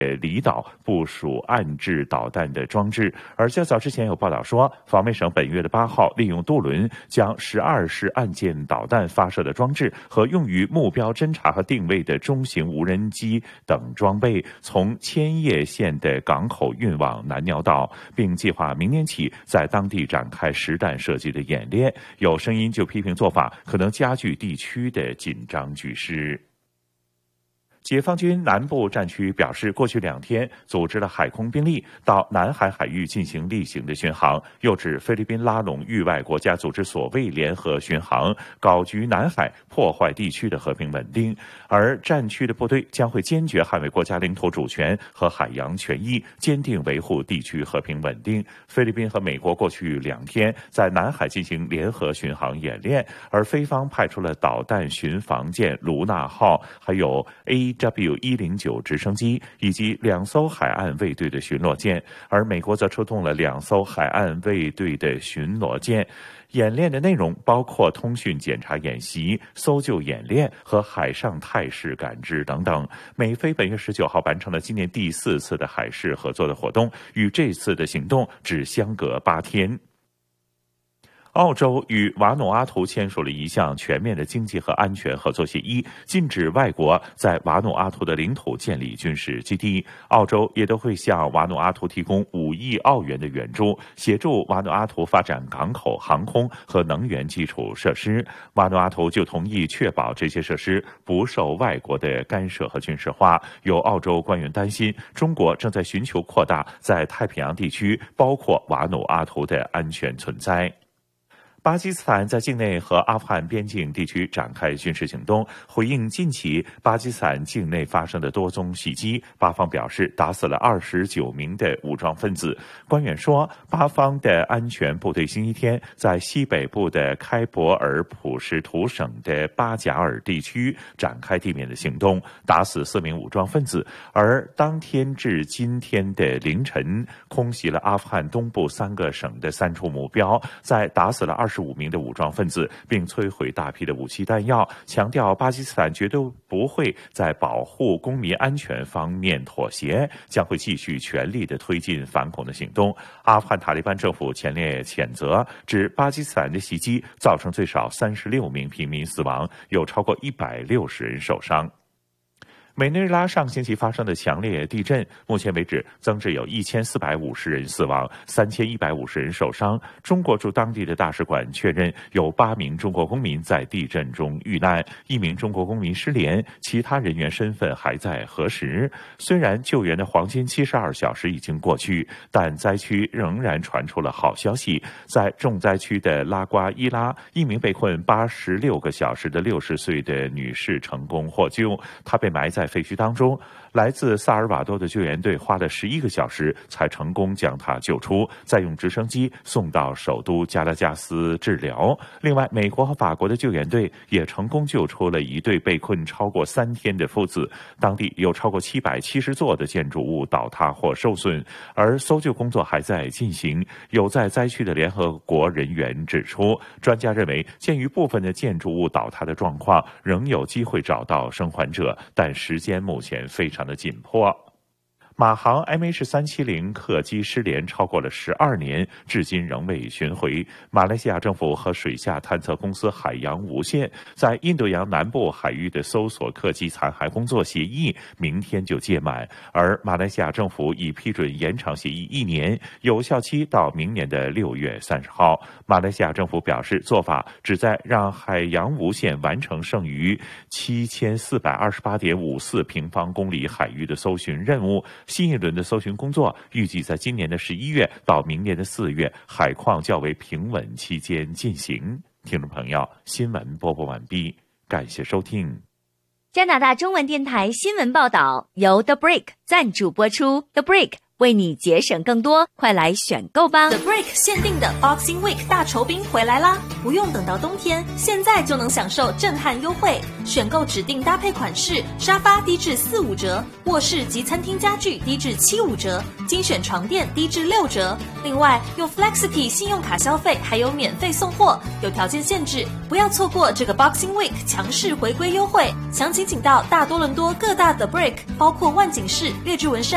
离岛部署岸置导弹的装置。而较早之前有报道说，防卫省本月的8号利用渡轮将12式岸舰导弹发射的装置和用于目标侦察和定位的中型无人机等装备从千叶县的港口运往南鸟岛，并计划明年起在当地展开实弹射击的演练。有声音就批评做法可能加剧地区的紧张局势。解放军南部战区表示，过去2天组织了海空兵力到南海海域进行例行的巡航，又指菲律宾拉拢域外国家组织所谓联合巡航，搞局南海，破坏地区的和平稳定。而战区的部队将会坚决捍卫国家领土主权和海洋权益，坚定维护地区和平稳定。菲律宾和美国过去2天在南海进行联合巡航演练，而菲方派出了导弹巡防舰卢娜号，还有 AW-109 直升机以及2艘海岸卫队的巡逻舰，而美国则出动了2艘海岸卫队的巡逻舰。演练的内容包括通讯检查演习、搜救演练和海上态势感知等等。美菲本月19号完成了今年第4次的海事合作的活动，与这次的行动只相隔8天。澳洲与瓦努阿图签署了一项全面的经济和安全合作协议，禁止外国在瓦努阿图的领土建立军事基地。澳洲也都会向瓦努阿图提供5亿澳元的援助，协助瓦努阿图发展港口、航空和能源基础设施。瓦努阿图就同意确保这些设施不受外国的干涉和军事化。有澳洲官员担心，中国正在寻求扩大在太平洋地区，包括瓦努阿图的安全存在。巴基斯坦在境内和阿富汗边境地区展开军事行动，回应近期巴基斯坦境内发生的多宗袭击，巴方表示打死了29名的武装分子。官员说，巴方的安全部队星期天在西北部的开伯尔普什图省的巴贾尔地区展开地面的行动，打死4名武装分子，而当天至今天的凌晨，空袭了阿富汗东部3个省的3处目标，在打死了25名的武装分子，并摧毁大批的武器弹药，强调巴基斯坦绝对不会在保护公民安全方面妥协，将会继续全力地推进反恐的行动。阿富汗塔利班政府强烈谴责，指巴基斯坦的袭击造成最少36名平民死亡，有超过160人受伤。委内瑞拉上星期发生的强烈地震，目前为止增至有1450人死亡，3150人受伤。中国驻当地的大使馆确认有8名中国公民在地震中遇难，1名中国公民失联，其他人员身份还在核实。虽然救援的黄金72小时已经过去，但灾区仍然传出了好消息。在重灾区的拉瓜伊拉，1名被困86个小时的60岁的女士成功获救，她被埋在废墟当中，来自萨尔瓦多的救援队花了11个小时才成功将他救出，再用直升机送到首都加拉加斯治疗。另外，美国和法国的救援队也成功救出了一对被困超过3天的父子。当地有超过770座的建筑物倒塌或受损，而搜救工作还在进行。有在灾区的联合国人员指出，专家认为，鉴于部分的建筑物倒塌的状况，仍有机会找到生还者，但时间目前非常的紧迫。马航 MH370 客机失联超过了12年，至今仍未寻回。马来西亚政府和水下探测公司海洋无限在印度洋南部海域的搜索客机残骸工作协议明天就届满，而马来西亚政府已批准延长协议1年，有效期到明年的6月30号。马来西亚政府表示，做法旨在让海洋无限完成剩余7428.54平方公里海域的搜寻任务。新一轮的搜寻工作预计在今年的11月到明年的4月海况较为平稳期间进行。听众朋友，新闻播报完毕，感谢收听。 加拿大中文电台新闻报道由 The Brick 赞助播出。 The Brick 为你节省更多，快来选购吧。 The Brick 限定的 Boxing Week 大酬宾回来啦！不用等到冬天，现在就能享受震撼优惠。选购指定搭配款式，沙发低至45折，卧室及餐厅家具低至75折，精选床垫低至6折。另外，用 Flexity 信用卡消费还有免费送货，有条件限制，不要错过这个 Boxing Week 强势回归优惠。详情请到大多伦多各大 The Brick， 包括万景市、列治文山、